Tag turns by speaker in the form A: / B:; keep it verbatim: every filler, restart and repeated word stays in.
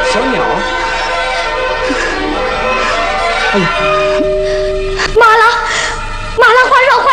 A: 小鸟。哎呀，
B: 马郎，马郎花荣。